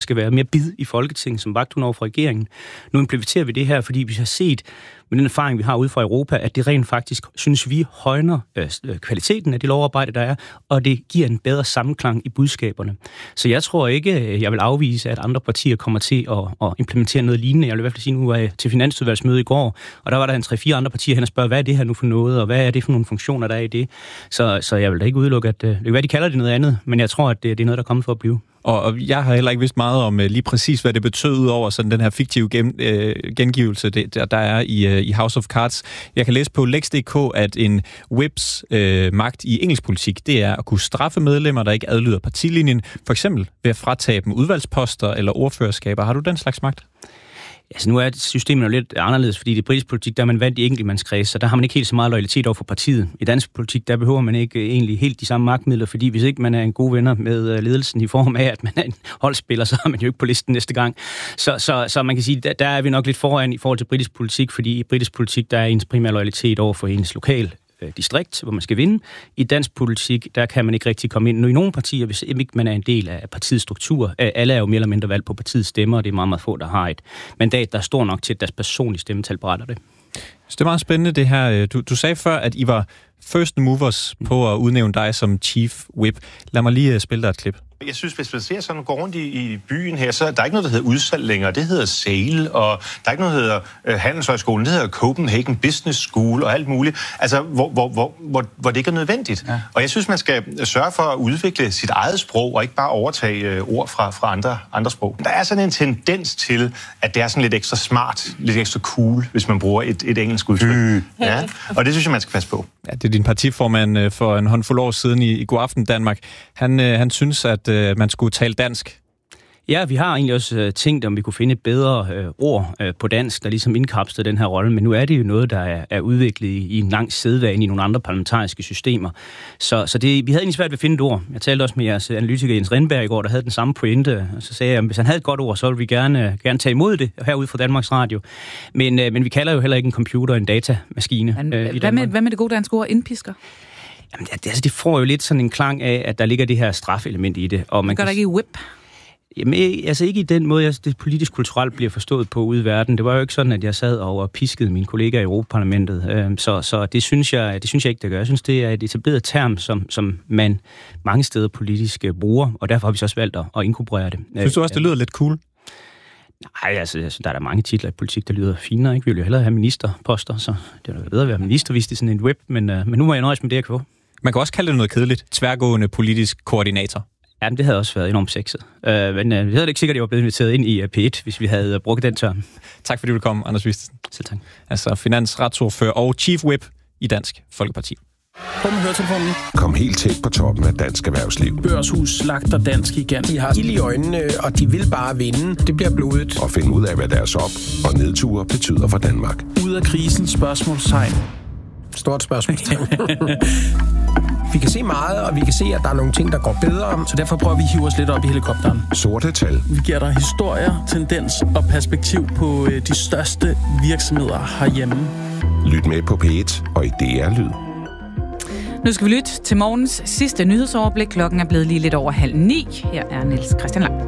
skal være mere bid i Folketinget, som vagthund over for regeringen. Nu implementerer vi det her, fordi vi har set med den erfaring, vi har ude fra Europa, at det rent faktisk, synes vi, højner kvaliteten af de lovarbejde, der er, og det giver en bedre sammenklang i budskaberne. Så jeg tror ikke, jeg vil afvise, at andre partier kommer til at implementere noget lignende. Jeg vil i hvert fald sige, nu var jeg til finansudvalgsmøde i går, og der var der en 3-4 andre partier hen og spørge, hvad er det her nu for noget, og hvad er det for nogle funktioner, der er i det? Så jeg vil da ikke udelukke, at det kan være, de kalder det noget andet, men jeg tror, at det er noget, der er kommet for at blive. Og jeg har heller ikke vidst meget om lige præcis, hvad det betød ud over sådan den her fiktive gengivelse, der er i House of Cards. Jeg kan læse på Lex.dk, at en whips magt i engelsk politik, det er at kunne straffe medlemmer, der ikke adlyder partilinjen, for eksempel ved at fratage dem udvalgsposter eller ordførerskaber. Har du den slags magt? Altså nu er systemet jo lidt anderledes, fordi i britisk politik, der er man valgt i enkeltmandskreds, så der har man ikke helt så meget loyalitet over for partiet. I dansk politik, der behøver man ikke egentlig helt de samme magtmidler, fordi hvis ikke man er en god venner med ledelsen i form af, at man er en holdspiller, så er man jo ikke på listen næste gang. Så man kan sige, der er vi nok lidt foran i forhold til britisk politik, fordi i britisk politik, der er ens primære loyalitet over for ens lokal distrikt, hvor man skal vinde. I dansk politik, der kan man ikke rigtig komme ind. Nu i nogle partier, hvis ikke man er en del af partiets struktur, alle er jo mere eller mindre valgt på partiets stemmer, og det er meget, meget få, der har et mandat, der er stor nok til, at deres personlige stemmetal beretter det. Så det er meget spændende det her. Du sagde før, at I var first movers på at udnævne dig som chief whip. Lad mig lige spille dig et klip. Jeg synes, hvis man ser sådan, går rundt i byen her, så er der ikke noget, der hedder udsalg længere. Det hedder sale, og der er ikke noget, der hedder Handelshøjskolen. Det hedder Copenhagen Business School og alt muligt. Altså, hvor det ikke er nødvendigt. Ja. Og jeg synes, man skal sørge for at udvikle sit eget sprog, og ikke bare overtage ord fra andre sprog. Der er sådan en tendens til, at det er sådan lidt ekstra smart, lidt ekstra cool, hvis man bruger et engelsk udtryk. Ja. Og det synes jeg, man skal passe på. Ja, det er din partiformand for en håndfuld år siden i Godaften Danmark. Han synes, at man skulle tale dansk. Ja, vi har egentlig også tænkt, om vi kunne finde et bedre ord på dansk, der ligesom indkapslede den her rolle, men nu er det jo noget, der er udviklet i en lang sædvane i nogle andre parlamentariske systemer. Så vi havde egentlig svært ved at finde et ord. Jeg talte også med jeres analytiker Jens Rindberg i går, der havde den samme pointe, og så sagde jeg, at hvis han havde et godt ord, så ville vi gerne tage imod det herude fra Danmarks Radio. Men vi kalder jo heller ikke en computer en datamaskine. Hvad med det gode danske ord, indpisker? Jamen, det får jo lidt sådan en klang af, at der ligger det her strafelement i det. Og man gør der ikke i whip? Jamen, altså ikke i den måde, det politisk-kulturelt bliver forstået på ude i verden. Det var jo ikke sådan, at jeg sad og piskede mine kollegaer i Europaparlamentet. Så det synes jeg ikke, det gør. Jeg synes, det er et etableret term, som man mange steder politisk bruger, og derfor har vi så også valgt at inkorporere det. Synes du også, det lyder lidt cool? Nej, altså, der er der mange titler i politik, der lyder finere. Ikke? Vi vil jo hellere have ministerposter, så det er jo bedre at være minister, hvis det er sådan en web, men nu må jeg nøjes med det, jeg kan få. Man kan også kalde det noget kedeligt. Tværgående politisk koordinator. Jamen, det havde også været enormt sexet. Men det havde ikke sikkert, at jeg var blevet inviteret ind i P1, hvis vi havde brugt den term. Tak fordi du kom, Anders Vistesen. Selv tak. Altså finansretsordfører og chief whip i Dansk Folkeparti. På med høretelefonen. Kom helt tæt på toppen af dansk erhvervsliv. Børshus slagter dansk gigant. De har ild i øjnene, og de vil bare vinde. Det bliver blodigt. Og finde ud af, hvad deres op- og nedture betyder for Danmark. Ud af krisen, spørgsmålstegn. Stort spørgsmålstegn. Vi kan se meget, og vi kan se, at der er nogle ting, der går bedre. Så derfor prøver vi at hive os lidt op i helikopteren. Sorte tal. Vi giver dig historier, tendens og perspektiv på de største virksomheder herhjemme. Lyt med på P1 og i DR Lyd. Nu skal vi lytte til morgens sidste nyhedsoverblik. Klokken er blevet lige lidt over 8:30. Her er Niels Christian Lang.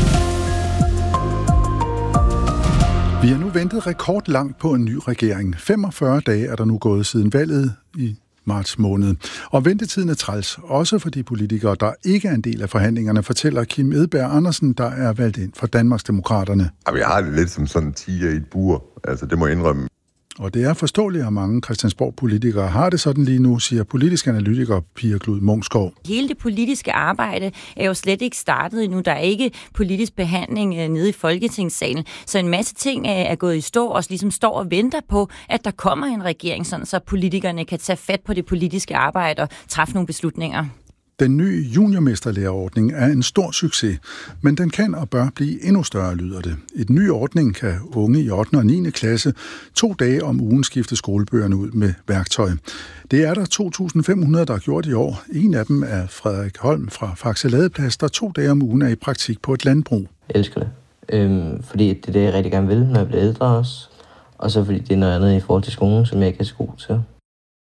Vi har nu ventet rekordlangt på en ny regering. 45 dage er der nu gået siden valget i marts måned. Og ventetiden er træls, også for de politikere, der ikke er en del af forhandlingerne, fortæller Kim Edberg Andersen, der er valgt ind for Danmarksdemokraterne. Jeg har det lidt som sådan en tiger i et bur. Altså, det må jeg indrømme. Og det er forståeligt, at mange Christiansborg-politikere har det sådan lige nu, siger politisk analytiker Pia Glud Munksgaard. Hele det politiske arbejde er jo slet ikke startet endnu. Der er ikke politisk behandling nede i Folketingssalen. Så en masse ting er gået i stå, og ligesom står og venter på, at der kommer en regering, sådan så politikerne kan tage fat på det politiske arbejde og træffe nogle beslutninger. Den nye juniormesterlærerordning er en stor succes, men den kan og bør blive endnu større, lyder det. I den nye ordning kan unge i 8. og 9. klasse 2 dage om ugen skifte skolebøgerne ud med værktøj. Det er der 2.500, der har gjort i år. En af dem er Frederik Holm fra Faxe Ladeplads, der 2 dage om ugen er i praktik på et landbrug. Jeg elsker det, fordi det er det, jeg rigtig gerne vil, når jeg bliver ældre også. Og så fordi det er noget andet i forhold til skolen, som jeg ikke er så god til.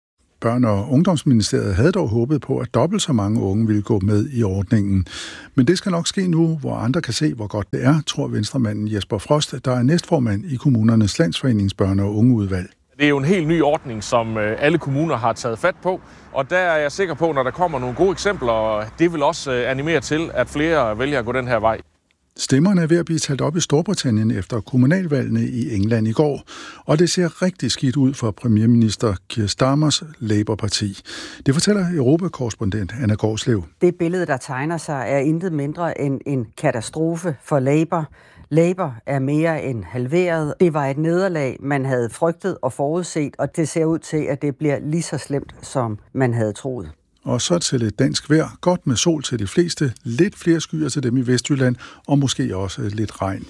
Børn- og Ungdomsministeriet havde dog håbet på, at dobbelt så mange unge ville gå med i ordningen. Men det skal nok ske nu, hvor andre kan se, hvor godt det er, tror venstremanden Jesper Frost, der er næstformand i Kommunernes Landsforenings børne- og ungeudvalg. Det er jo en helt ny ordning, som alle kommuner har taget fat på, og der er jeg sikker på, når der kommer nogle gode eksempler, og det vil også animere til, at flere vælger at gå den her vej. Stemmerne er ved at blive talt op i Storbritannien efter kommunalvalgene i England i går, og det ser rigtig skidt ud for premierminister Keir Starmers Labour-parti. Det fortæller Europakorrespondent Anna Gårdslev. Det billede, der tegner sig, er intet mindre end en katastrofe for Labour. Labour er mere end halveret. Det var et nederlag, man havde frygtet og forudset, og det ser ud til, at det bliver lige så slemt, som man havde troet. Og så til lidt dansk vejr. Godt med sol til de fleste, lidt flere skyer til dem i Vestjylland, og måske også lidt regn.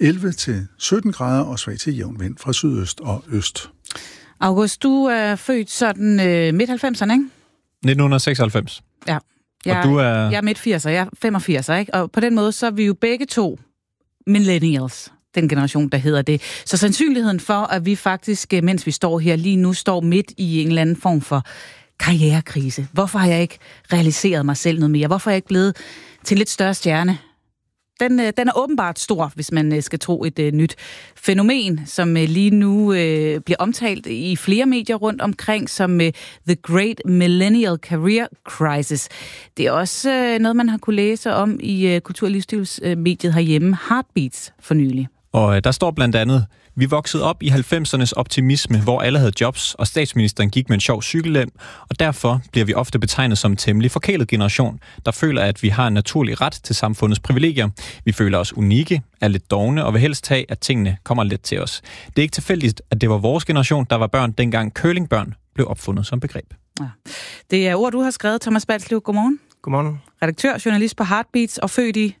11-17 grader og svag til jævn vind fra sydøst og øst. August, du er født sådan midt-90'erne, ikke? 1996. Ja. Og du er... Jeg er midt-80'er, jeg er 85'er, ikke? Og på den måde, så er vi jo begge to millennials, den generation, der hedder det. Så sandsynligheden for, at vi faktisk, mens vi står her lige nu, står midt i en eller anden form for karrierekrise. Hvorfor har jeg ikke realiseret mig selv noget mere? Hvorfor er jeg ikke blevet til en lidt større stjerne? Den er åbenbart stor, hvis man skal tro et nyt fænomen, som lige nu bliver omtalt i flere medier rundt omkring, som The Great Millennial Career Crisis. Det er også noget, man har kunne læse om i kultur- og livsstilsmediet herhjemme, Heartbeats for nylig. Og der står blandt andet: vi voksede op i 90'ernes optimisme, hvor alle havde jobs, og statsministeren gik med en sjov cykellem, og derfor bliver vi ofte betegnet som en temmelig forkælet generation, der føler, at vi har en naturlig ret til samfundets privilegier. Vi føler os unikke, er lidt dovne og vil helst have, at tingene kommer let til os. Det er ikke tilfældigt, at det var vores generation, der var børn, dengang curlingbørn blev opfundet som begreb. Ja. Det er ord, du har skrevet, Thomas Balslev. Godmorgen. Godmorgen. Redaktør, journalist på Heartbeats og født i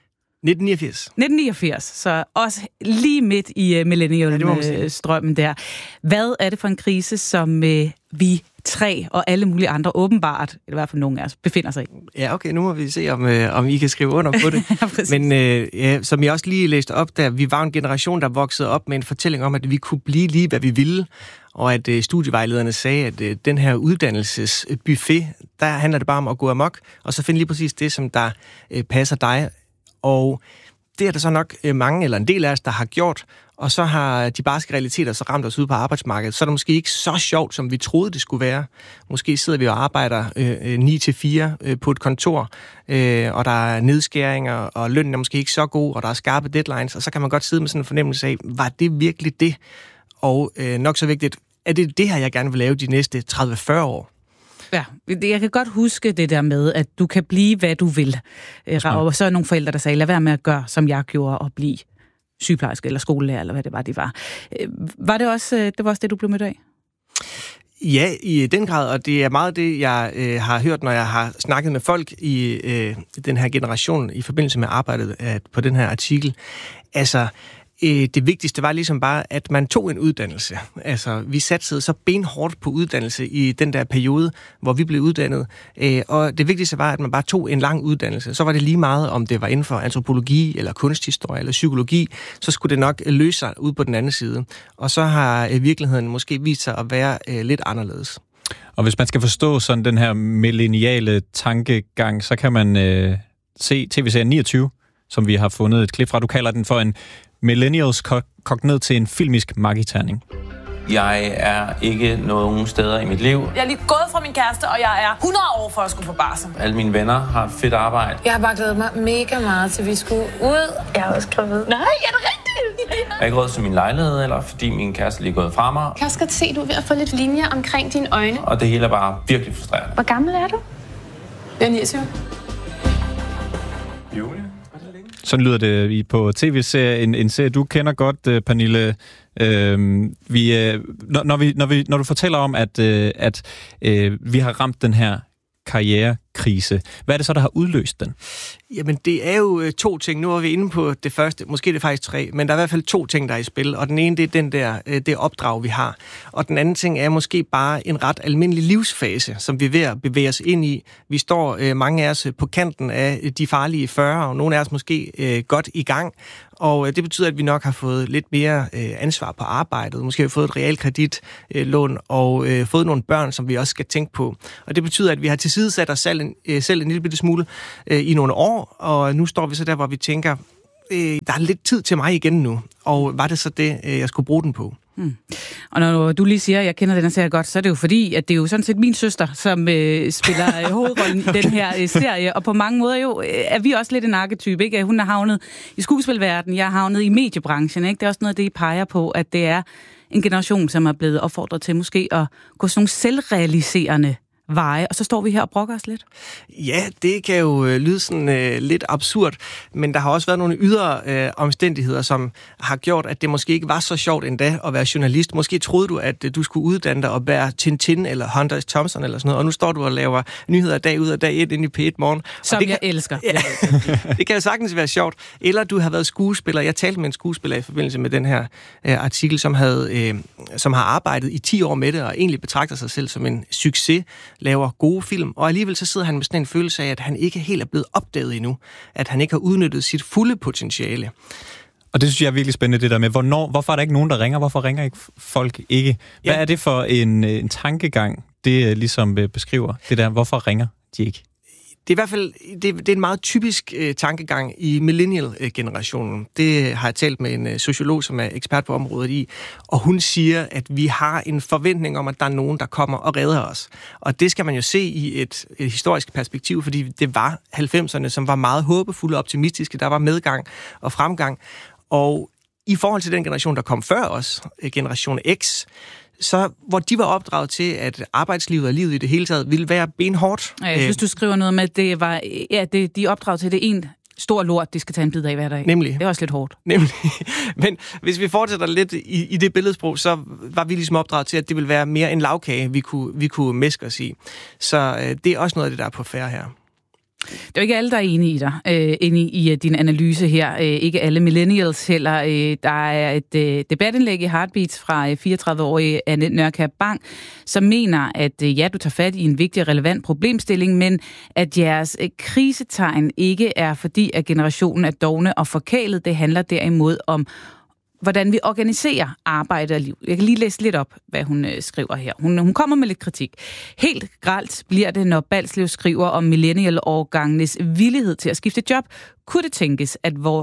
1989, så også lige midt i millennial-strømmen der. Hvad er det for en krise, som vi tre og alle mulige andre åbenbart, i hvert fald nogen af os, befinder sig i? Ja, okay, nu må vi se, om I kan skrive under på det. Ja, men som jeg også lige læste op der, vi var en generation, der voksede op med en fortælling om, at vi kunne blive lige, hvad vi ville, og at studievejlederne sagde, at den her uddannelsesbuffet, der handler det bare om at gå amok, og så finde lige præcis det, som der passer dig. Og det er der så nok mange, eller en del af os, der har gjort, og så har de barske realiteter så ramt os ude på arbejdsmarkedet. Så er det måske ikke så sjovt, som vi troede, det skulle være. Måske sidder vi og arbejder 9-4 på et kontor, og der er nedskæringer, og lønnen er måske ikke så god, og der er skarpe deadlines, og så kan man godt sidde med sådan en fornemmelse af, var det virkelig det? Og nok så vigtigt, er det det her, jeg gerne vil lave de næste 30-40 år? Ja, jeg kan godt huske det der med, at du kan blive, hvad du vil. Og så er nogle forældre, der sagde, lad være med at gøre, som jeg gjorde, og blive sygeplejerske eller skolelærer, eller hvad det var, de var. Var det også det, du blev mødt af? Ja, i den grad, og det er meget det, jeg har hørt, når jeg har snakket med folk i den her generation, i forbindelse med arbejdet på den her artikel. Altså, det vigtigste var ligesom bare, at man tog en uddannelse. Altså, vi satsede så benhårdt på uddannelse i den der periode, hvor vi blev uddannet. Og det vigtigste var, at man bare tog en lang uddannelse. Så var det lige meget, om det var inden for antropologi, eller kunsthistorie, eller psykologi, så skulle det nok løse sig ud på den anden side. Og så har virkeligheden måske vist sig at være lidt anderledes. Og hvis man skal forstå sådan den her millenniale tankegang, så kan man se tv-serien 29, som vi har fundet et klip fra. Du kalder den for en millennials kogt ned til en filmisk magiterning. Jeg er ikke nogen steder i mit liv. Jeg er lige gået fra min kæreste, og jeg er 100 år for at skulle på barsel. Alle mine venner har et fedt arbejde. Jeg har bare glædet mig mega meget til, vi skulle ud. Jeg er også gravid. Nej, er det rigtigt? Jeg har ikke råd til min lejlighed, eller fordi min kæreste lige er gået fra mig. Jeg kan også godt se, at du er ved at få lidt linjer omkring dine øjne. Og det hele er bare virkelig frustrerende. Hvor gammel er du? Jeg er 29. Julie. Sådan lyder det på tv-serien, en serie, du kender godt, Pernille. Når du fortæller om, at vi har ramt den her krise. Hvad er det så, der har udløst den? Jamen, det er jo 2 ting. Nu er vi inde på det første. Måske det er faktisk 3, men der er i hvert fald 2 ting, der er i spil. Og den ene, det er det opdrag, vi har. Og den anden ting er måske bare en ret almindelig livsfase, som vi er ved at bevæge os ind i. Vi står, mange af os, på kanten af de farlige 40, og nogle af os måske godt i gang. Og det betyder, at vi nok har fået lidt mere ansvar på arbejdet. Måske har vi fået et realkreditlån og fået nogle børn, som vi også skal tænke på. Og det betyder, at vi har tilsidesat os selv en lille bitte smule i nogle år, og nu står vi så der, hvor vi tænker, der er lidt tid til mig igen nu. Og var det så det, jeg skulle bruge den på? Og når du lige siger, at jeg kender den her serie godt, så er det jo fordi, at det er jo sådan set min søster, som spiller hovedrollen i den her serie, og på mange måder jo er vi også lidt en arketype, ikke? Hun er havnet i skuespilverdenen, jeg er havnet i mediebranchen, ikke? Det er også noget af det, I peger på, at det er en generation, som er blevet opfordret til måske at gå sådan nogle selvrealiserende veje, og så står vi her og brokker os lidt. Ja, det kan jo lyde sådan lidt absurd, men der har også været nogle ydre omstændigheder, som har gjort, at det måske ikke var så sjovt endda at være journalist. Måske troede du, at du skulle uddanne dig og være Tintin eller Hunter S. Thompson eller sådan noget, og nu står du og laver nyheder dag ud og dag ind inde i P1 Morgen. Som jeg elsker. Ja, det kan jo sagtens være sjovt. Eller du har været skuespiller. Jeg talte med en skuespiller i forbindelse med den her artikel, som har arbejdet i 10 år med det, og egentlig betragter sig selv som en succes, laver gode film, og alligevel så sidder han med sådan en følelse af, at han ikke helt er blevet opdaget endnu, at han ikke har udnyttet sit fulde potentiale. Og det synes jeg er virkelig spændende, det der med, hvorfor er der ikke nogen, der ringer? Hvorfor ringer ikke folk ikke? Hvad er det for en tankegang, det ligesom beskriver, det der, hvorfor ringer de ikke? Det er i hvert fald det er en meget typisk tankegang i millennial-generationen. Det har jeg talt med en sociolog, som er ekspert på området i, og hun siger, at vi har en forventning om, at der er nogen, der kommer og redder os. Og det skal man jo se i et historisk perspektiv, fordi det var 90'erne, som var meget håbefulde og optimistiske. Der var medgang og fremgang. Og i forhold til den generation, der kom før os, generation X, så hvor de var opdraget til, at arbejdslivet og livet i det hele taget ville være benhårdt. Ja, jeg synes, du skriver noget med, at det var, de er opdraget til, det en stor lort, de skal tage en bid af hver dag. Nemlig. Det er også lidt hårdt. Nemlig. Men hvis vi fortsætter lidt i det billedsprog, så var vi ligesom opdraget til, at det ville være mere en lavkage, vi kunne mæske os i. Så det er også noget af det, der er på færre her. Det er jo ikke alle, der er enige i dig, i din analyse her. Ikke alle millennials heller. Der er et debatindlæg i Heartbeats fra 34-årige Annette Nørkjær Bang, som mener, at ja, du tager fat i en vigtig og relevant problemstilling, men at jeres krisetegn ikke er fordi, at generationen er dovne og forkælet. Det handler derimod om, hvordan vi organiserer arbejde og liv. Jeg kan lige læse lidt op, hvad hun skriver her. Hun kommer med lidt kritik. Helt grelt bliver det, når Balslev skriver om millennial-årgangenes villighed til at skifte job. Kunne det tænkes,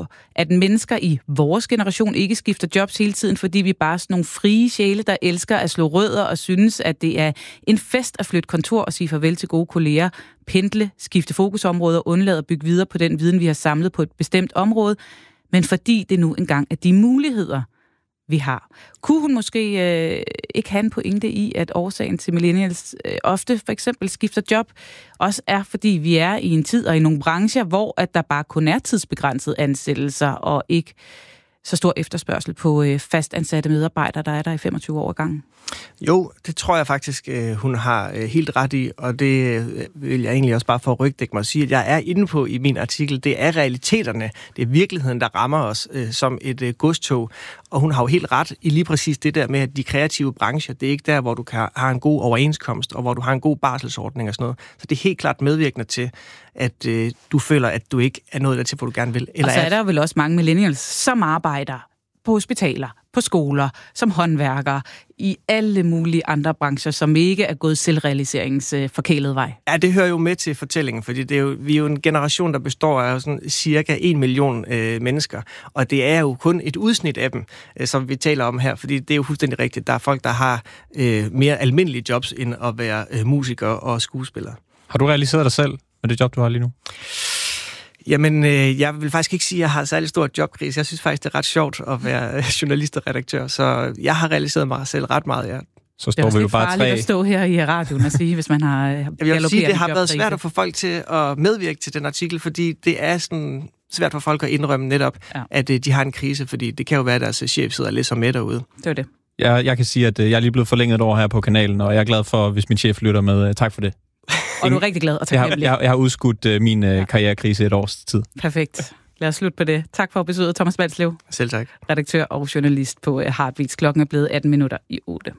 at mennesker i vores generation ikke skifter jobs hele tiden, fordi vi bare er sådan nogle frie sjæle, der elsker at slå rødder og synes, at det er en fest at flytte kontor og sige farvel til gode kolleger, pendle, skifte fokusområder og undlade at bygge videre på den viden, vi har samlet på et bestemt område, men fordi det nu engang er de muligheder, vi har. Kunne hun måske ikke have en pointe i, at årsagen til millennials ofte for eksempel skifter job, også er, fordi vi er i en tid og i nogle brancher, hvor at der bare kun er tidsbegrænsede ansættelser og ikke så stor efterspørgsel på fastansatte medarbejdere, der er der i 25 år ad gangen? Jo, det tror jeg faktisk, hun har helt ret i, og det vil jeg egentlig også bare for at rygdække mig og sige, at jeg er inde på i min artikel. Det er realiteterne, det er virkeligheden, der rammer os som et godstog, og hun har jo helt ret i lige præcis det der med, at de kreative brancher, det er ikke der, hvor du har en god overenskomst, og hvor du har en god barselsordning og sådan noget. Så det er helt klart medvirkende til, at du føler, at du ikke er nået der til, hvor du gerne vil. Eller og så er der vel også mange millennials, som arbejder på hospitaler, på skoler, som håndværkere, i alle mulige andre brancher, som ikke er gået selvrealiseringsforkælede vej. Ja, det hører jo med til fortællingen, fordi vi er jo en generation, der består af sådan cirka 1 million mennesker, og det er jo kun et udsnit af dem, som vi taler om her, fordi det er jo fuldstændig rigtigt. Der er folk, der har mere almindelige jobs, end at være musiker og skuespiller. Har du realiseret dig selv med det job, du har lige nu? Jamen, jeg vil faktisk ikke sige, at jeg har særlig stor jobkrise. Jeg synes faktisk, det er ret sjovt at være journalist og redaktør, så jeg har realiseret mig selv ret meget, ja. Så står vi jo bare 3. Det er at stå her i radioen og sige, hvis man har... Jeg vil sige, det har været svært at få folk til at medvirke til den artikel, fordi det er sådan svært for folk at indrømme netop, at de har en krise, fordi det kan jo være, at deres chef sidder og læser med derude. Det var det. Jeg kan sige, at jeg er lige blevet forlænget et år her på kanalen, og jeg er glad for, hvis min chef lytter med. Tak for det. Og du er rigtig glad og taknemmelig. Jeg har udskudt min karrierekrise et års tid. Perfekt. Lad os slutte på det. Tak for besøget, Thomas Balslev. Selv tak. Redaktør og journalist på Heartbeats. Klokken er blevet 8:18.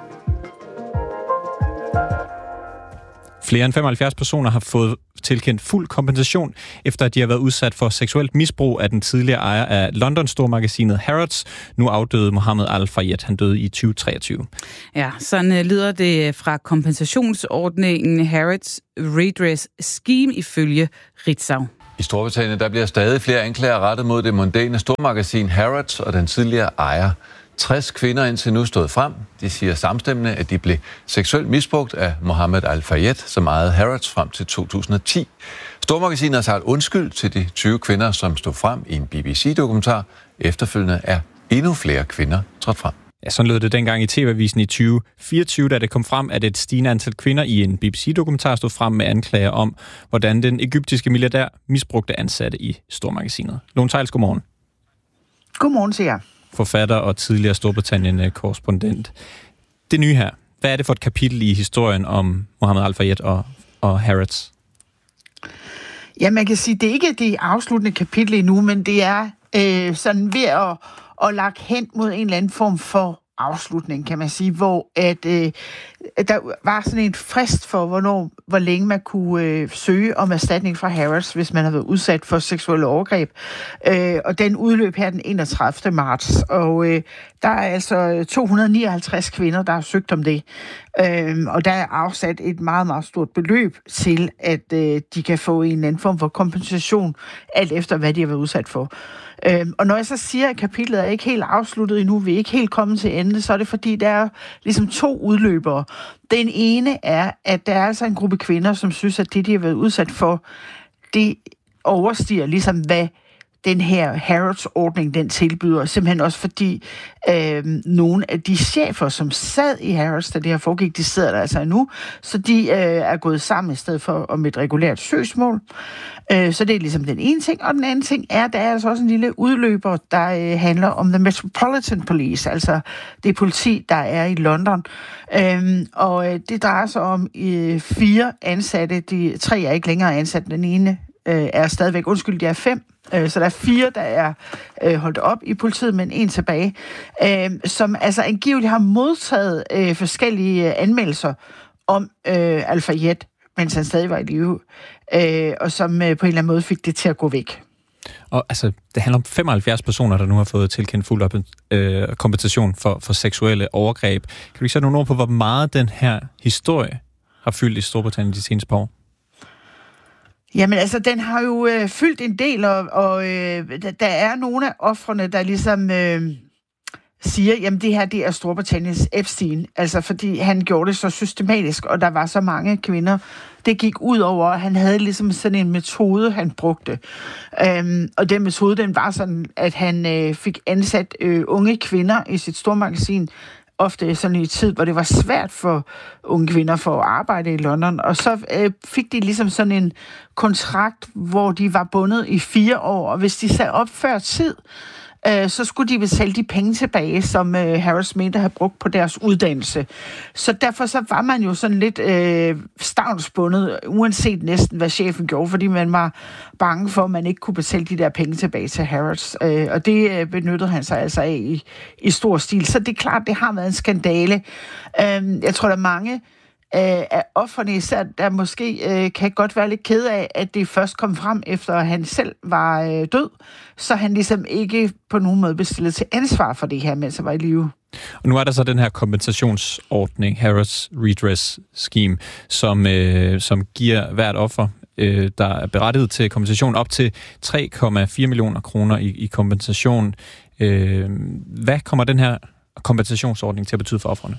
Flere end 75 personer har fået tilkendt fuld kompensation, efter at de har været udsat for seksuelt misbrug af den tidligere ejer af London-stormagasinet Harrods, nu afdøde Mohammed Al-Fayed. Han døde i 2023. Ja, sådan lyder det fra kompensationsordningen Harrods Redress Scheme ifølge Ritzau. I Storbritannien der bliver stadig flere anklager rettet mod det mondæne stormagasin Harrods og den tidligere ejer. 60 kvinder indtil nu stået frem. De siger samstemmende, at de blev seksuelt misbrugt af Mohammed Al-Fayed, som ejede Harrods frem til 2010. Stormagasinet har sagt undskyld til de 20 kvinder, som stod frem i en BBC-dokumentar. Efterfølgende er endnu flere kvinder trådt frem. Ja, sådan lød det dengang i TV-avisen i 2024, da det kom frem, at et stigende antal kvinder i en BBC-dokumentar stod frem med anklager om, hvordan den egyptiske milliardær misbrugte ansatte i stormagasinet. Lone Theils, godmorgen. Godmorgen til jer. Forfatter og tidligere Storbritannien-korrespondent. Det nye her, hvad er det for et kapitel i historien om Mohammed Al-Fayed og Harrods? Ja, man kan sige, det er ikke det afsluttende kapitel endnu, men det er sådan ved at lagt hen mod en eller anden form for afslutning, kan man sige, hvor at der var sådan en frist for, hvor længe man kunne søge om erstatning fra Harrods, hvis man havde været udsat for seksuelle overgreb. Og den udløb her den 31. marts. Og der er altså 259 kvinder, der har søgt om det. Og der er afsat et meget, meget stort beløb til, at de kan få en eller anden form for kompensation, alt efter hvad de har været udsat for. Og når jeg så siger, at kapitlet er ikke helt afsluttet endnu, vi er ikke helt kommet til ende, så er det fordi, der er ligesom 2 udløbere. Den ene er, at der er altså en gruppe kvinder, som synes, at det, de har været udsat for, det overstiger ligesom, hvad den her Harrods-ordning, den tilbyder. Simpelthen også fordi nogle af de chefer, som sad i Harrods, da det her foregik, de sidder der altså endnu, så de er gået sammen i stedet for om et regulært søgsmål. Så det er ligesom den ene ting. Og den anden ting er, der er altså også en lille udløber, der handler om The Metropolitan Police, altså det politi, der er i London. Og det drejer sig om 4 ansatte. De 3 er ikke længere ansat. Den ene er stadigvæk, de er 5. Så der er 4, der er holdt op i politiet, men 1 tilbage, som altså angiveligt har modtaget forskellige anmeldelser om Al-Fayed, mens han stadig var i live, og som på en eller anden måde fik det til at gå væk. Og altså, det handler om 75 personer, der nu har fået tilkendt fuld kompensation for seksuelle overgreb. Kan du ikke sætte nogle ord på, hvor meget den her historie har fyldt i Storbritannien de seneste par år? Jamen altså, den har jo fyldt en del, og der er nogle af ofrene, der ligesom siger, jamen det her, det er Storbritanniens Epstein. Altså fordi han gjorde det så systematisk, og der var så mange kvinder. Det gik ud over, at han havde ligesom sådan en metode, han brugte. Og den metode, den var sådan, at han fik ansat unge kvinder i sit stormagasin, ofte sådan i tid, hvor det var svært for unge kvinder for at arbejde i London. Og så fik de ligesom sådan en kontrakt, hvor de var bundet i 4 år. Og hvis de sagde op før tid, så skulle de betale de penge tilbage, som Harrods mente havde brugt på deres uddannelse. Så derfor så var man jo sådan lidt stavnsbundet, uanset næsten, hvad chefen gjorde, fordi man var bange for, at man ikke kunne betale de der penge tilbage til Harrods. Og det benyttede han sig altså af i stor stil. Så det er klart, det har været en skandale. Jeg tror, der er mange af offerne især, der måske kan godt være lidt ked af, at det først kom frem, efter at han selv var død, så han ligesom ikke på nogen måde bestillet til ansvar for det her, mens han var i live. Og nu er der så den her kompensationsordning, Harrods Redress Scheme, som giver hvert offer, der er berettiget til kompensation, op til 3,4 millioner kroner i kompensation. Hvad kommer den her kompensationsordning til at betyde for ofrene?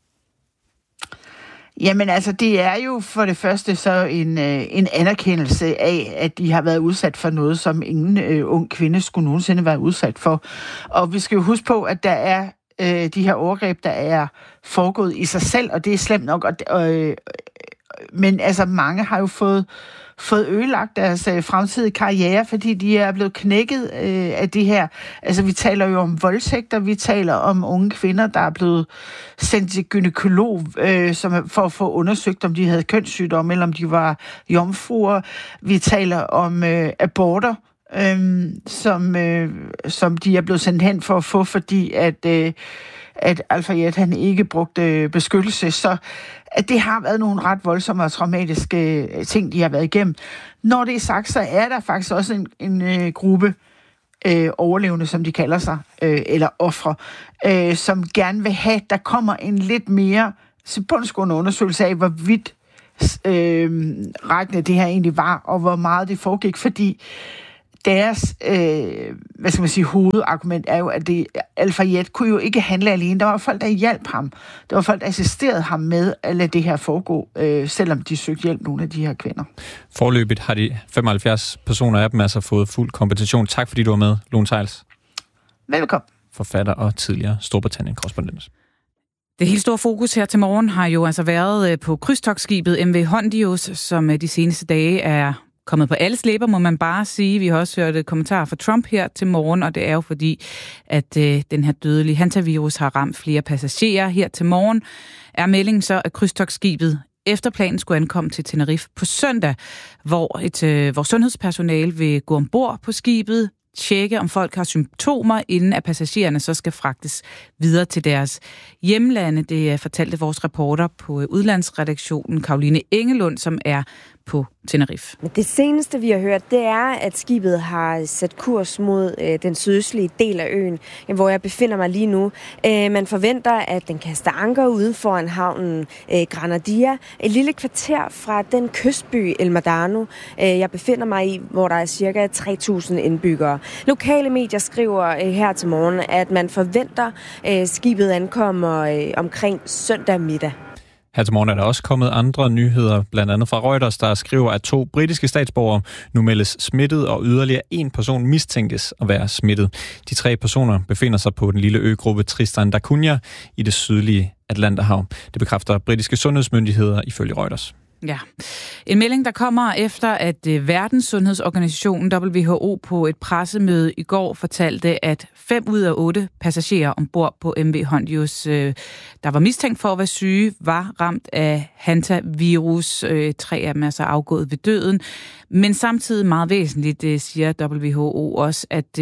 Jamen altså, det er jo for det første så en anerkendelse af, at de har været udsat for noget, som ingen ung kvinde skulle nogensinde være udsat for. Og vi skal jo huske på, at der er de her overgreb, der er foregået i sig selv, og det er slemt nok, men altså mange har jo fået ødelagt deres fremtidige karriere, fordi de er blevet knækket af det her. Altså, vi taler jo om voldtægter, vi taler om unge kvinder, der er blevet sendt til gynekolog for at få undersøgt, om de havde kønssygdomme, eller om de var jomfruer. Vi taler om aborter, som de er blevet sendt hen for at få, fordi at Al-Fayed, han ikke brugte beskyttelse. Så at det har været nogle ret voldsomme og traumatiske ting, de har været igennem. Når det er sagt, så er der faktisk også en gruppe overlevende, som de kalder sig, eller ofre, som gerne vil have, der kommer en lidt mere bundsgående undersøgelse af, hvor vidt rækkende det her egentlig var, og hvor meget det foregik, fordi deres, hovedargument er jo, at Al-Fayed kunne jo ikke handle alene. Der var folk, der hjalp ham. Der var folk, der assisterede ham med at lade det her foregå, selvom de søgte hjælp, nogle af de her kvinder. Forløbigt har de 75 personer af dem altså fået fuld kompensation. Tak fordi du var med, Lone Theils. Velkommen. Forfatter og tidligere Storbritannien-korrespondent. Det helt store fokus her til morgen har jo altså været på krydstogtskibet MV Hondius, som de seneste dage er kommet på alles læber, må man bare sige. Vi har også hørt kommentarer fra Trump her til morgen, og det er jo fordi, at den her dødelige hantavirus har ramt flere passagerer. Her til morgen er meldingen så, at krydstogtskibet efter planen skulle ankomme til Tenerife på søndag, hvor sundhedspersonale vil gå ombord på skibet, tjekke, om folk har symptomer, inden at passagererne så skal fragtes videre til deres hjemlande. Det fortalte vores reporter på udlandsredaktionen, Caroline Engelund, som er på Tenerife. Det seneste, vi har hørt, det er, at skibet har sat kurs mod den sydøstlige del af øen, hvor jeg befinder mig lige nu. Man forventer, at den kaster anker ude foran havnen Granadilla, et lille kvarter fra den kystby El Madano, jeg befinder mig i, hvor der er cirka 3.000 indbyggere. Lokale medier skriver her til morgen, at man forventer, skibet ankommer omkring søndag middag. Her til morgen er der også kommet andre nyheder, blandt andet fra Reuters, der skriver, at 2 britiske statsborgere nu meldes smittet, og yderligere 1 person mistænkes at være smittet. De 3 personer befinder sig på den lille øgruppe Tristan da Cunha i det sydlige Atlanterhav. Det bekræfter britiske sundhedsmyndigheder ifølge Reuters. Ja, en melding, der kommer efter, at Verdenssundhedsorganisationen WHO på et pressemøde i går fortalte, at 5 ud af 8 passagerer ombord på MV Hondius, der var mistænkt for at være syge, var ramt af hantavirus. 3 af dem er så afgået ved døden. Men samtidig meget væsentligt, siger WHO også, at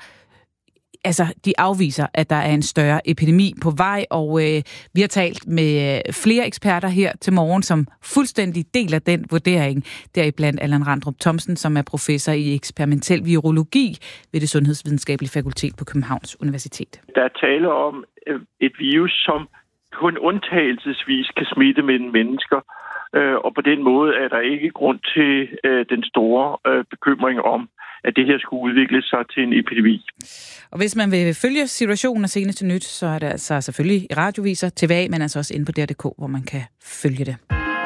de afviser, at der er en større epidemi på vej, og vi har talt med flere eksperter her til morgen, som fuldstændig deler den vurdering. Deriblandt Allan Randrup Thomsen, som er professor i eksperimentel virologi ved det Sundhedsvidenskabelige Fakultet på Københavns Universitet. Der er tale om et virus, som kun undtagelsesvis kan smitte mellem mennesker, og på den måde er der ikke grund til den store bekymring om, at det her skulle udvikle sig til en epidemi. Og hvis man vil følge situationen og seneste nyt, så er det altså selvfølgelig i radioviser, TV, men altså også inde på DR.dk, hvor man kan følge det.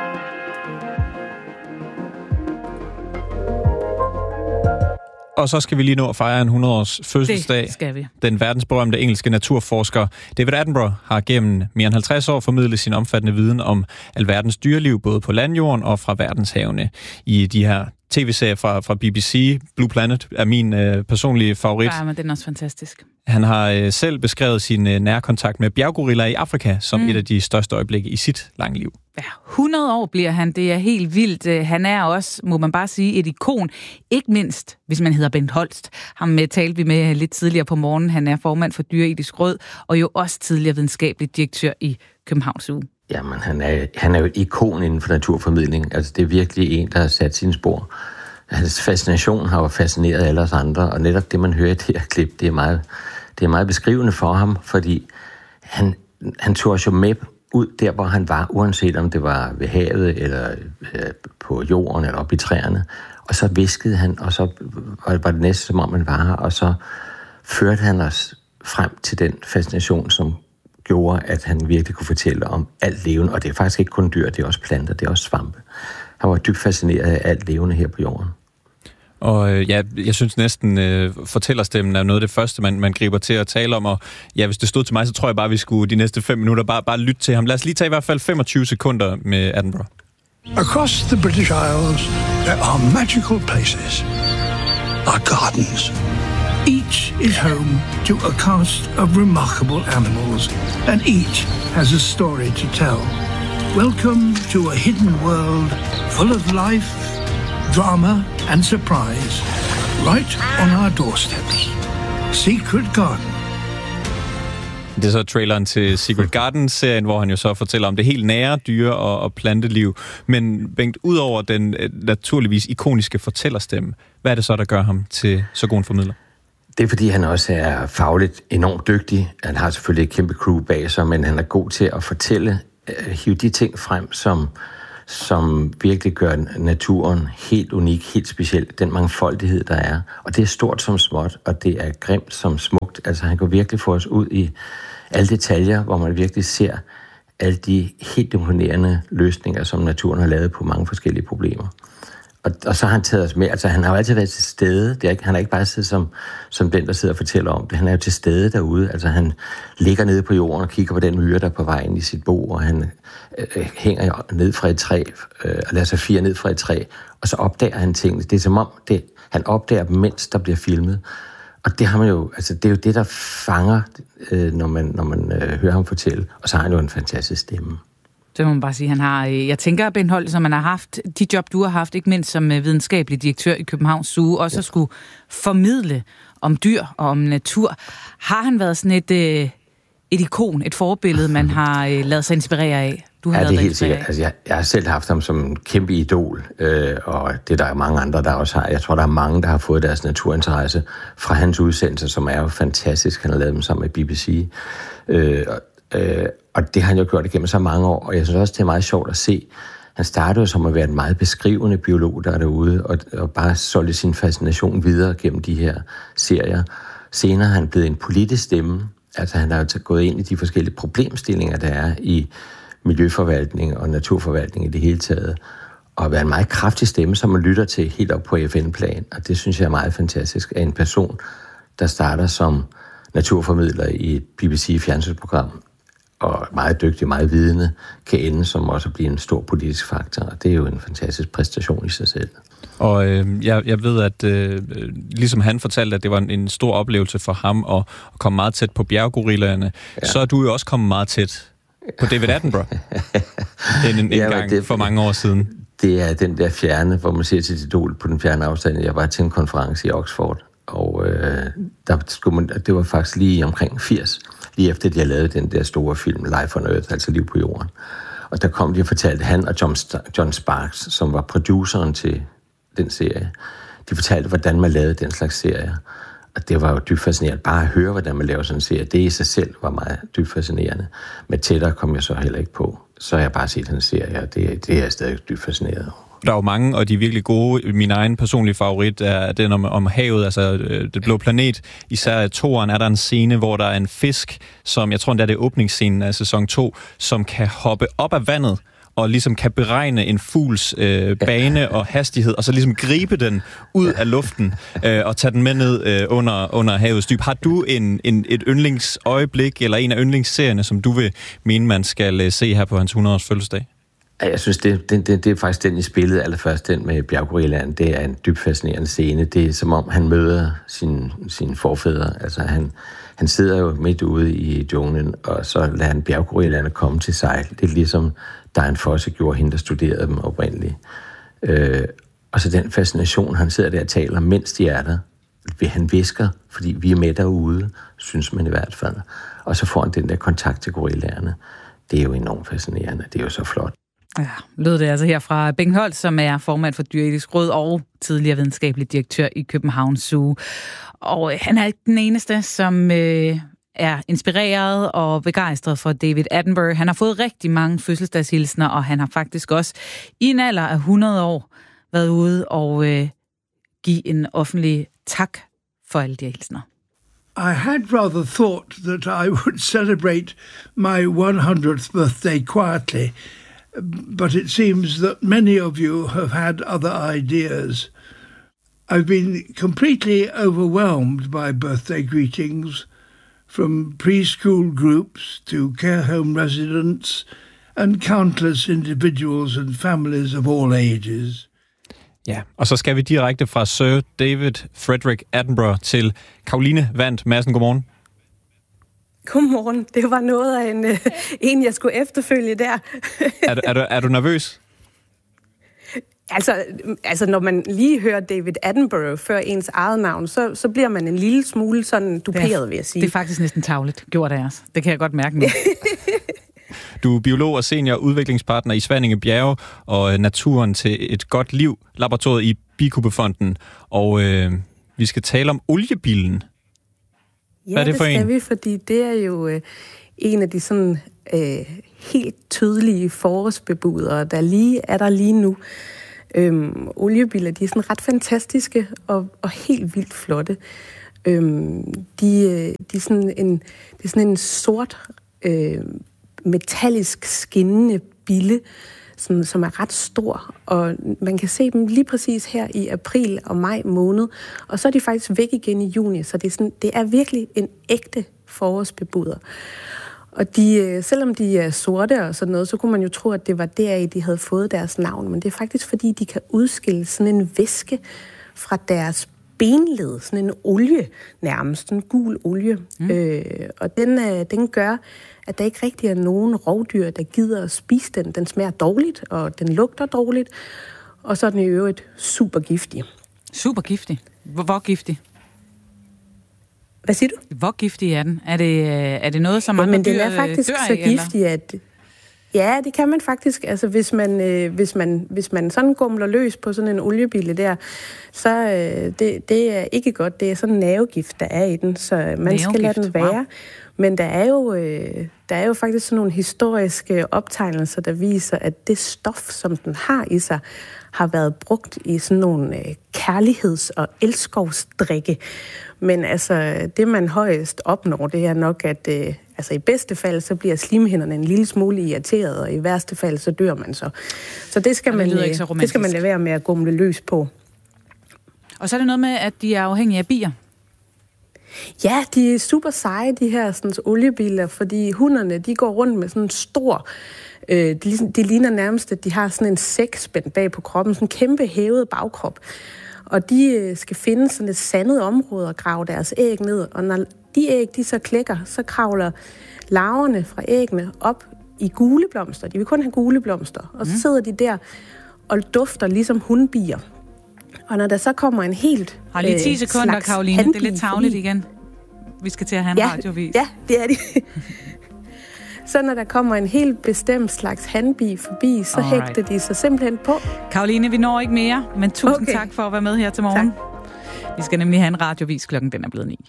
Og så skal vi lige nå at fejre en 100-års fødselsdag. Det skal vi. Den verdensberømte engelske naturforsker David Attenborough har gennem mere end 50 år formidlet sin omfattende viden om alverdens dyreliv, både på landjorden og fra verdenshavene. I de her tv-serier fra BBC, Blue Planet er min personlige favorit. Ja, men den er også fantastisk. Han har selv beskrevet sin nærkontakt med bjerggorillaer i Afrika som et af de største øjeblikke i sit lange liv. Ja, 100 år bliver han. Det er helt vildt. Han er også, må man bare sige, et ikon. Ikke mindst, hvis man hedder Bent Holst. Ham talte vi med lidt tidligere på morgenen. Han er formand for Dyreetisk Råd, og jo også tidligere videnskabelig direktør i Københavns Zoo. Jamen, han er jo et ikon inden for naturformidling. Altså, det er virkelig en, der har sat sine spor. Hans fascination har jo fascineret alle os andre, og netop det, man hører i det her klip, det er meget beskrivende for ham, fordi han tog os jo med ud der, hvor han var, uanset om det var ved havet, eller på jorden, eller oppe i træerne. Og så viskede han, og så var det næsten som om han var her, og så førte han os frem til den fascination, som gjorde, at han virkelig kunne fortælle om alt levende. Og det er faktisk ikke kun dyr, det er også planter, det er også svampe. Han var dybt fascineret af alt levende her på jorden. Og jeg synes næsten, fortællerstemmen er noget af det første, man griber til at tale om. Og ja, hvis det stod til mig, så tror jeg bare, vi skulle de næste 5 minutter bare lytte til ham. Lad os lige tage i hvert fald 25 sekunder med Attenborough. Across the British Isles, there are magical places, our gardens. Each is home to a cast of remarkable animals, and each has a story to tell. Welcome to a hidden world full of life, drama and surprise, right on our doorsteps. Secret Garden. Det er så traileren til Secret Garden-serien, hvor han jo så fortæller om det helt nære dyre- og planteliv. Men Bengt, ud over den naturligvis ikoniske fortællerstemme, hvad er det så, der gør ham til så god en formidler? Det er, fordi han også er fagligt enormt dygtig. Han har selvfølgelig et kæmpe crew bag sig, men han er god til at fortælle, hive de ting frem, som virkelig gør naturen helt unik, helt speciel. Den mangfoldighed, der er. Og det er stort som småt, og det er grimt som smukt. Altså, han kan virkelig få os ud i alle detaljer, hvor man virkelig ser alle de helt imponerende løsninger, som naturen har lavet på mange forskellige problemer. Og så har han taget os med. Altså, han har jo altid været til stede. Han har ikke bare siddet som den, der sidder og fortæller om det. Han er jo til stede derude. Altså, han ligger nede på jorden og kigger på den myre, der er på vej ind i sit bo, og han hænger ned fra et træ, og lader sig fire ned fra et træ, og så opdager han tingene. Det er som om, han opdager dem, mens der bliver filmet. Og det har man jo, altså, det er jo det, der fanger, når man hører ham fortælle. Og så har han jo en fantastisk stemme. Det må man bare sige, han har. Jeg tænker, Bengt Holdt, som man har haft, de job, du har haft, ikke mindst som videnskabelig direktør i Københavns Zoo, også at skulle formidle om dyr og om natur. Har han været sådan et ikon, et forbillede, man har ladet sig inspirere af? Du har det er helt sikkert. Altså, jeg har selv haft ham som en kæmpe idol, og det der er mange andre, der også har. Jeg tror, der er mange, der har fået deres naturinteresse fra hans udsendelser, som er jo fantastisk. Han har lavet dem sammen med BBC. Og det har han jo gjort igennem så mange år, og jeg synes også, det er meget sjovt at se. Han startede jo som at være en meget beskrivende biolog, der er derude, og bare solgte sin fascination videre gennem de her serier. Senere har han blevet en politisk stemme. Altså han har jo gået ind i de forskellige problemstillinger, der er i miljøforvaltning og naturforvaltning i det hele taget, og været en meget kraftig stemme, som man lytter til helt op på FN-plan. Og det synes jeg er meget fantastisk, af en person, der starter som naturformidler i et BBC-fjernsynsprogram, og meget dygtig, meget vidende, kan ende som også at blive en stor politisk faktor. Og det er jo en fantastisk præstation i sig selv. Og jeg ved, at ligesom han fortalte, at det var en stor oplevelse for ham at komme meget tæt på bjerggorillaerne, så er du jo også kommet meget tæt på David Attenborough en gang for mange år siden. Det er den der fjerne, hvor man ser til sit idol på den fjerne afstand. Jeg var til en konference i Oxford, og det var faktisk lige omkring 80, lige efter de havde lavet den der store film Life on Earth, altså Liv på jorden. Og der kom de og fortalte, han og John Sparks, som var produceren til den serie, de fortalte, hvordan man lavede den slags serier. Og det var jo dybt fascinerende. Bare at høre, hvordan man laver sådan en serie, det i sig selv var meget dybt fascinerende. Men tættere kom jeg så heller ikke på. Så har jeg bare set den serie, og det er jeg stadig dybt fascineret over. Der er jo mange, og de er virkelig gode. Min egen personlige favorit er den om havet, altså Det Blå Planet. Især i toeren er der en scene, hvor der er en fisk, som jeg tror, det er åbningsscenen af sæson 2, som kan hoppe op af vandet, og ligesom kan beregne en fugls bane og hastighed, og så ligesom gribe den ud af luften og tage den med ned under havets dyb. Har du et yndlingsøjeblik, eller en af yndlingsserierne, som du vil mene, man skal se her på hans 100-års fødselsdag? Jeg synes, det er faktisk den, I spillede allerførst, den med bjerggorillaen. Det er en dybt fascinerende scene. Det er som om, han møder sine forfædre. Altså, han sidder jo midt ude i junglen, og så lader han bjerggorillaerne komme til sig. Det er ligesom Dian Fossey gjorde, hende, der studerede dem oprindeligt. Og så den fascination, han sidder der og taler, mens de er der. Han visker, fordi vi er med derude, synes man i hvert fald. Og så får han den der kontakt til gorillaerne. Det er jo enormt fascinerende. Det er jo så flot. Ja, lød det altså her fra Bengt Holdt, som er formand for Dyreetisk Råd og tidligere videnskabelig direktør i Københavns Zoo. Og han er ikke den eneste, som er inspireret og begejstret for David Attenborough. Han har fået rigtig mange fødselsdagshilsner, og han har faktisk også i en alder af 100 år været ude og give en offentlig tak for alle de hilsner. I had rather thought that I would celebrate my 100th birthday quietly, but it seems that many of you have had other ideas. I've been completely overwhelmed by birthday greetings, from preschool groups to care home residents and countless individuals and families of all ages. Ja, og så skal vi direkte fra Sir David Frederick Attenborough til Caroline Wandt Madsen. Godmorgen. Godmorgen. Det var noget af en jeg skulle efterfølge der. Er du nervøs? Altså, når man lige hører David Attenborough før ens eget navn, så bliver man en lille smule sådan duperet, vil jeg sige. Det er faktisk næsten tarveligt gjort af os. Det kan jeg godt mærke nu. Du er biolog og senior udviklingspartner i Svanninge Bjerge og Naturen til et godt liv, laboratoriet i Bikubefonden. Og vi skal tale om oliebilen. Hvad er det for en? Ja, det skal vi, fordi det er jo en af de sådan helt tydelige forårsbebudere, der er der lige nu. Oliebiler, de er sådan ret fantastiske og helt vildt flotte. Det er sådan en sort metallisk skinnende bille, som er ret stor, og man kan se dem lige præcis her i april og maj måned, og så er de faktisk væk igen i juni, så det er virkelig en ægte forårsbebuder. Og selvom de er sorte og sådan noget, så kunne man jo tro, at det var deraf, de havde fået deres navn, men det er faktisk fordi, de kan udskille sådan en væske fra deres benled, sådan en olie nærmest, en gul olie. Og den gør, at der ikke rigtig er nogen rovdyr, der gider at spise den. Den smager dårligt, og den lugter dårligt, og så er den i øvrigt super giftig. Super giftig? Hvor giftig? Hvad siger du? Hvor giftig er den? Er det noget, som andre dyr dør af? Men den er faktisk så giftig, at... Ja, det kan man faktisk. Altså, hvis man sådan gumler løs på sådan en oliebille der, så det er ikke godt. Det er sådan en nervegift, der er i den, så man skal lade den være. Wow. Men der er jo faktisk sådan nogle historiske optegnelser, der viser, at det stof, som den har i sig, har været brugt i sådan nogle kærligheds- og elskovsdrikke. Men altså, det man højst opnår, det er nok, at i bedste fald, så bliver slimhinderne en lille smule irriteret, og i værste fald, så dør man så. Så det skal man lade være med at gumle løs på. Og så er det noget med, at de er afhængige af bier. Ja, de er super seje, de her sådan, oliebiler, fordi hunderne, de går rundt med sådan en stor... De ligner nærmest, at de har sådan en sækspænd bag på kroppen, sådan en kæmpe hævet bagkrop. Og de skal finde sådan et sandet område og grave deres æg ned. Og når de æg, de så klækker, så kravler larverne fra æggene op i gule blomster. De vil kun have gule blomster. Og så sidder de der og dufter ligesom hundbier. Og når der så kommer en helt har lige 10 sekunder, Caroline. Det er lidt tarveligt igen. Vi skal til at have en radiovis. Ja, det er det. Så når der kommer en helt bestemt slags hanbi forbi, så hægter de sig simpelthen på. Caroline, vi når ikke mere, men tusind tak for at være med her til morgen. Tak. Vi skal nemlig have en radiovis, klokken den er blevet 9.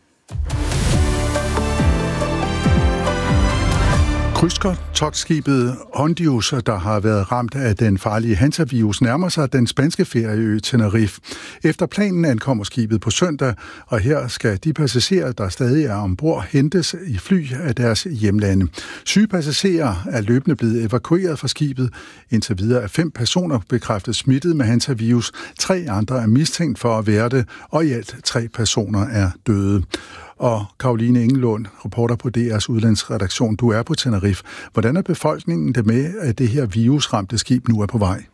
Krydstogtskibet Hondius, der har været ramt af den farlige hantavirus, nærmer sig den spanske ferieø Tenerife. Efter planen ankommer skibet på søndag, og her skal de passagerer, der stadig er ombord, hentes i fly af deres hjemlande. Syge passagerer er løbende blevet evakueret fra skibet. Indtil videre er 5 personer bekræftet smittet med hantavirus. 3 andre er mistænkt for at være det, og i alt 3 personer er døde. Og Caroline Engelund, reporter på DR's udlandsredaktion, du er på Tenerife. Hvordan er befolkningen det med, at det her virusramte skib nu er på vej?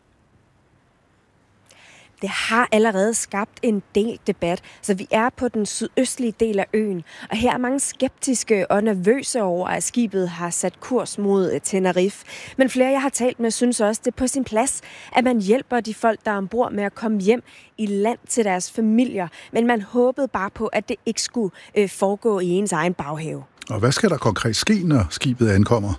Det har allerede skabt en del debat, så vi er på den sydøstlige del af øen, og her er mange skeptiske og nervøse over, at skibet har sat kurs mod Tenerife. Men flere, jeg har talt med, synes også, det er på sin plads, at man hjælper de folk, der er ombord med at komme hjem i land til deres familier. Men man håbede bare på, at det ikke skulle foregå i ens egen baghave. Og hvad skal der konkret ske, når skibet ankommer?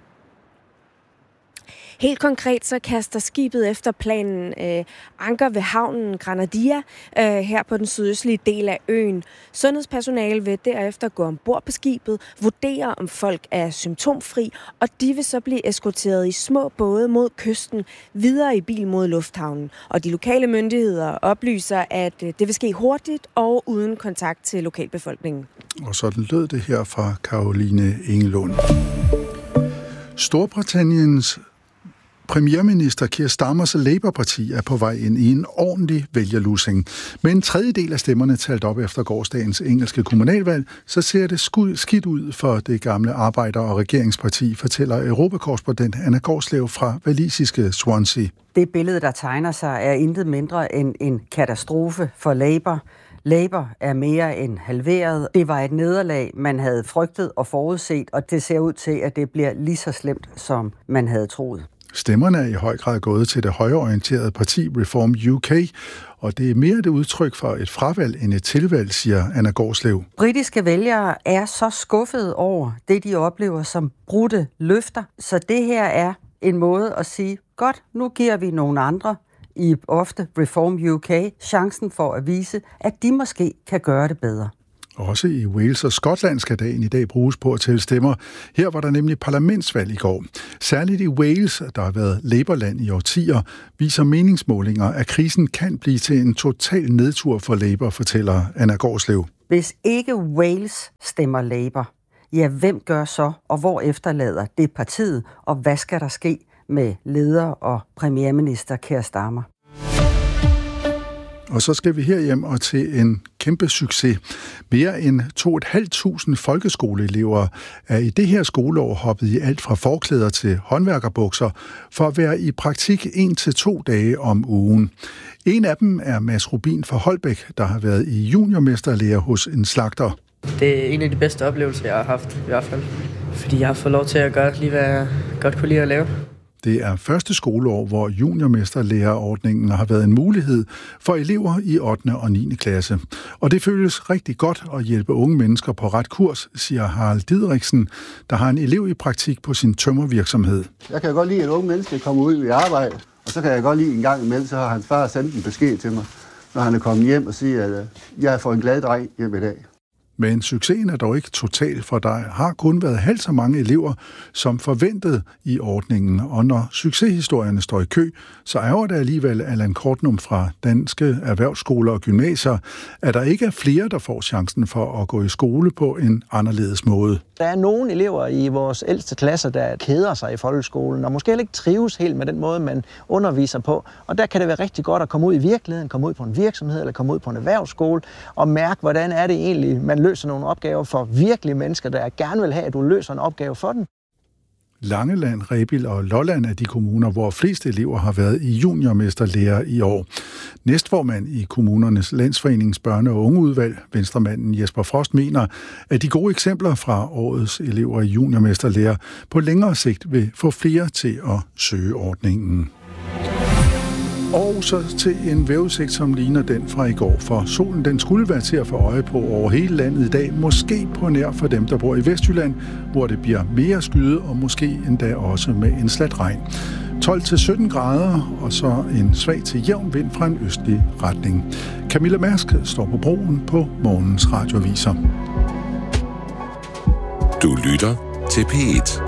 Helt konkret så kaster skibet efter planen anker ved havnen Granadilla her på den sydøstlige del af øen. Sundhedspersonale vil derefter gå ombord på skibet, vurdere om folk er symptomfri, og de vil så blive eskorteret i små både mod kysten, videre i bil mod lufthavnen. Og de lokale myndigheder oplyser, at det vil ske hurtigt og uden kontakt til lokalbefolkningen. Og sådan lød det her fra Caroline Engelund. Storbritanniens Premierminister Keir Starmers Labour-parti er på vej ind i en ordentlig vælgerlusing. Med en tredjedel af stemmerne talt op efter gårsdagens engelske kommunalvalg, så ser det skidt ud for det gamle Arbejder- og Regeringsparti, fortæller Europakorrespondent Anna Gårdslev fra walisiske Swansea. Det billede, der tegner sig, er intet mindre end en katastrofe for Labour. Labour er mere end halveret. Det var et nederlag, man havde frygtet og forudset, og det ser ud til, at det bliver lige så slemt, som man havde troet. Stemmerne er i høj grad gået til det højreorienterede parti Reform UK, og det er mere et udtryk for et fravalg end et tilvalg, siger Anna Gårdslev. Britiske vælgere er så skuffede over det, de oplever som brudte løfter, så det her er en måde at sige, godt, nu giver vi nogle andre, i ofte Reform UK, chancen for at vise, at de måske kan gøre det bedre. Også i Wales og Skotland skal dagen i dag bruges på at tælle stemmer. Her var der nemlig parlamentsvalg i går. Særligt i Wales, der har været Labour-land i årtier, viser meningsmålinger, at krisen kan blive til en total nedtur for Labour, fortæller Anna Gårdslev. Hvis ikke Wales stemmer Labour, ja, hvem gør så, og hvor efterlader det partiet, og hvad skal der ske med leder og premierminister Keir Starmer? Og så skal vi herhjem og til en kæmpe succes. Mere end 2.500 folkeskoleelever er i det her skoleår hoppet i alt fra forklæder til håndværkerbukser for at være i praktik 1 til 2 dage om ugen. En af dem er Mads Rubin fra Holbæk, der har været i juniormesterlærer hos en slagter. Det er en af de bedste oplevelser, jeg har haft i hvert fald. Fordi jeg har fået lov til at gøre lige, hvad jeg godt kunne lide at lave. Det er første skoleår, hvor juniormesterlærerordningen har været en mulighed for elever i 8. og 9. klasse. Og det føles rigtig godt at hjælpe unge mennesker på ret kurs, siger Harald Didriksen, der har en elev i praktik på sin tømmervirksomhed. Jeg kan godt lide, at unge mennesker kommer ud i arbejde, og så kan jeg godt lide en gang imellem, så har hans far sendt en besked til mig, når han er kommet hjem og siger, at jeg får en glad dreng hjem i dag. Men succesen er dog ikke total, for der har kun været halvt så mange elever, som forventet i ordningen. Og når succeshistorierne står i kø, så ærger det alligevel Allan Kortnum fra Danske Erhvervsskoler og Gymnasier, at der ikke er flere, der får chancen for at gå i skole på en anderledes måde. Der er nogle elever i vores ældste klasser, der keder sig i folkeskolen, og måske heller ikke trives helt med den måde, man underviser på. Og der kan det være rigtig godt at komme ud i virkeligheden, komme ud på en virksomhed eller komme ud på en erhvervsskole og mærke, hvordan er det egentlig, man løser nogle opgaver for virkelige mennesker, der gerne vil have, at du løser en opgave for dem. Langeland, Rebild og Lolland er de kommuner, hvor flest elever har været i juniormesterlærer i år. Næstformand i kommunernes Landsforenings børne- og ungeudvalg, venstremanden Jesper Frost, mener, at de gode eksempler fra årets elever i juniormesterlærer på længere sigt vil få flere til at søge ordningen. Og så til en vejrudsigt, som ligner den fra i går, for solen den skulle være til at få øje på over hele landet i dag, måske på nær for dem, der bor i Vestjylland, hvor det bliver mere skyde og måske endda også med en slat regn. 12-17 grader, og så en svag til jævn vind fra en østlig retning. Camilla Mærsk står på broen på morgens radioaviser. Du lytter til P1.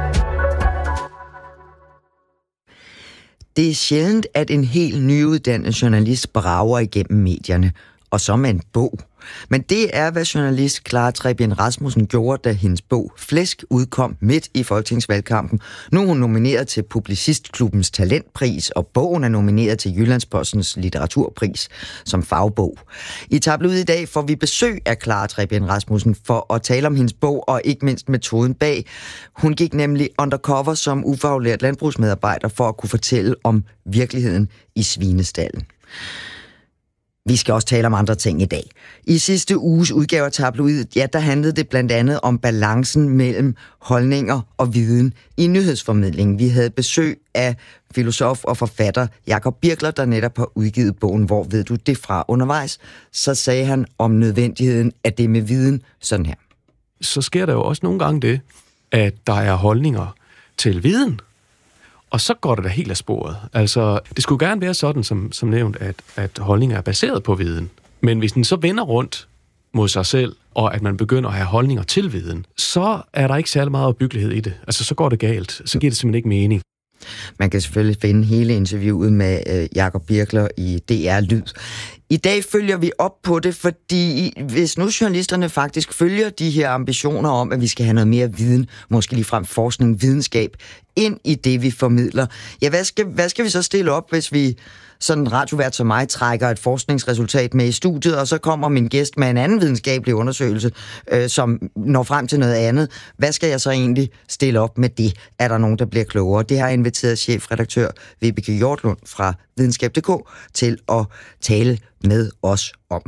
Det er sjældent, at en helt nyuddannet journalist brager igennem medierne, og så med en bog. Men det er, hvad journalist Clara Trebien Rasmussen gjorde, da hendes bog Flæsk udkom midt i folketingsvalgkampen. Nu er hun nomineret til Publicistklubbens Talentpris, og bogen er nomineret til Jyllandspostens Litteraturpris som fagbog. I Tabloid i dag får vi besøg af Clara Trebien Rasmussen for at tale om hendes bog og ikke mindst metoden bag. Hun gik nemlig undercover som ufaglært landbrugsmedarbejder for at kunne fortælle om virkeligheden i svinestallen. Vi skal også tale om andre ting i dag. I sidste uges udgave af Tabloid, der handlede det blandt andet om balancen mellem holdninger og viden i nyhedsformidlingen. Vi havde besøg af filosof og forfatter Jakob Birkler, der netop har udgivet bogen Hvor ved du det fra? Undervejs, så sagde han om nødvendigheden af det med viden sådan her. Så sker der jo også nogle gange det, at der er holdninger til viden, og så går det da helt af sporet. Altså, det skulle gerne være sådan, som nævnt, at holdninger er baseret på viden. Men hvis den så vender rundt mod sig selv, og at man begynder at have holdninger til viden, så er der ikke særlig meget opbyggelighed i det. Altså, så går det galt. Så giver det simpelthen ikke mening. Man kan selvfølgelig finde hele interviewet med Jakob Birkler i DR Lyd. I dag følger vi op på det, fordi hvis nu journalisterne faktisk følger de her ambitioner om, at vi skal have noget mere viden, måske ligefrem forskning, videnskab, ind i det, vi formidler, ja, hvad skal vi så stille op, hvis vi sådan en radiovært som mig trækker et forskningsresultat med i studiet, og så kommer min gæst med en anden videnskabelig undersøgelse, som når frem til noget andet. Hvad skal jeg så egentlig stille op med det? Er der nogen, der bliver klogere? Det har inviteret chefredaktør Vibeke Hjortlund fra Videnskab.dk til at tale med os om.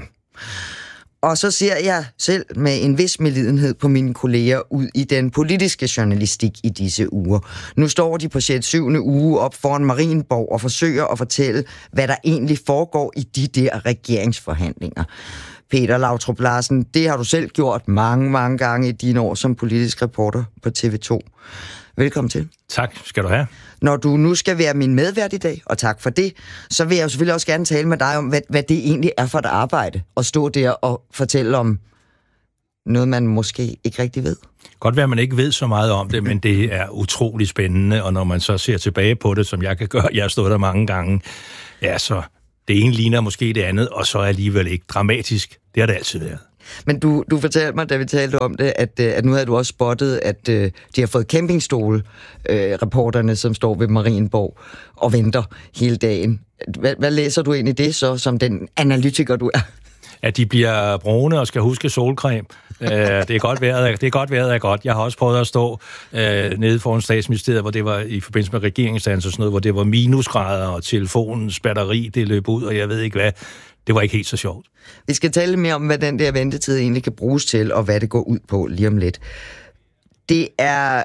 Og så ser jeg selv med en vis medlidenhed på mine kolleger ud i den politiske journalistik i disse uger. Nu står de på 6. 7. uge op foran Marienborg og forsøger at fortælle, hvad der egentlig foregår i de der regeringsforhandlinger. Peter Lautrup Larsen, det har du selv gjort mange, mange gange i dine år som politisk reporter på TV2. Velkommen til. Tak skal du have. Når du nu skal være min medvært i dag, og tak for det, så vil jeg jo selvfølgelig også gerne tale med dig om, hvad det egentlig er for et arbejde, at stå der og fortælle om noget, man måske ikke rigtig ved. Godt være, at man ikke ved så meget om det, men det er utrolig spændende, og når man så ser tilbage på det, som jeg kan gøre, jeg har stået der mange gange, ja, så det ene ligner måske det andet, og så alligevel ikke dramatisk. Det har det altid været. Men du fortalte mig, da vi talte om det, at nu havde du også spottet, at de har fået campingstole, reporterne, som står ved Marienborg og venter hele dagen. Hvad læser du ind i det så, som den analytiker, du er? At de bliver brune og skal huske solcreme. Det er godt vejret er godt. Jeg har også prøvet at stå nede foran Statsministeriet, hvor det var i forbindelse med regeringsdans og sådan noget, hvor det var minusgrader, og telefonens batteri, det løb ud, og jeg ved ikke hvad. Det var ikke helt så sjovt. Vi skal tale mere om, hvad den der ventetid egentlig kan bruges til, og hvad det går ud på lige om lidt. Det er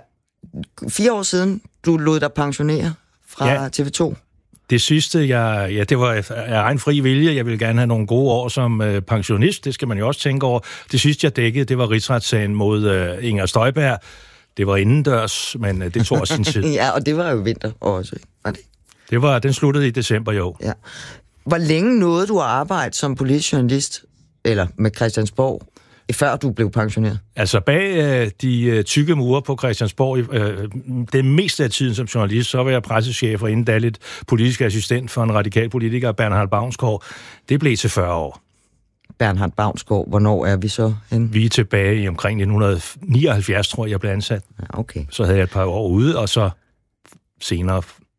4 år siden, du lod dig pensionere fra TV2. Det sidste, det var af egen fri vilje. Jeg ville gerne have nogle gode år som pensionist. Det skal man jo også tænke over. Det sidste, jeg dækkede, det var rigsretssagen mod Inger Støjberg. Det var indendørs, men det tog også sin tid. Ja, og det var jo vinter også, var det? Den sluttede i december, jo. Ja. Hvor længe nåede du at arbejde som politisk journalist, eller med Christiansborg, før du blev pensioneret? Altså bag de tykke mure på Christiansborg, det meste af tiden som journalist, så var jeg pressechef og inden da lidt politisk assistent for en radikal politiker, Bernhard Baunsgaard. Det blev til 40 år. Bernhard Baunsgaard, hvornår er vi så henne? Vi er tilbage i omkring 1979, tror jeg blev ansat. Ja, okay. Så havde jeg et par år ude, og så senere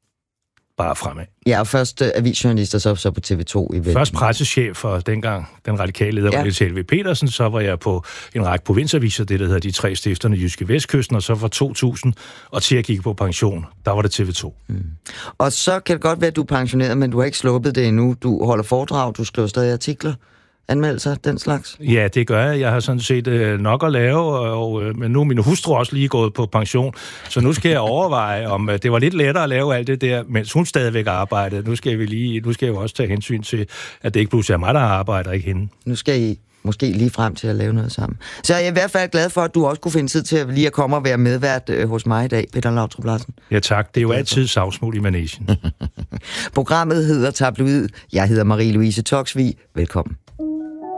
bare fremad. Ja, og først avisjournalister, så på TV2 i Først pressechef for dengang den radikale leder, Niels Helveg Petersen, så var jeg på en række provinsaviser, det der hedder De Tre Stifterne Jyske Vestkysten, og så fra 2000 og til at gik på pension, der var det TV2. Mm. Og så kan det godt være, at du er pensioneret, men du har ikke sluppet det endnu. Du holder foredrag, du skriver stadig artikler, anmeldelser, den slags? Ja, det gør jeg. Jeg har sådan set nok at lave, men nu er min hustru også lige gået på pension, så nu skal jeg overveje, om det var lidt lettere at lave alt det der, mens hun stadigvæk arbejdede. Nu skal jeg jo også tage hensyn til, at det ikke pludselig er mig, der arbejder, ikke hende. Nu skal I måske lige frem til at lave noget sammen. Så jeg er i hvert fald glad for, at du også kunne finde tid til at lige at komme og være medvært hos mig i dag, Peter Lautrup Larsen. Ja tak, det er jo altid savsmuld i managen. Programmet hedder Tabloid. Jeg hedder Marie-Louise Toksvig. Velkommen.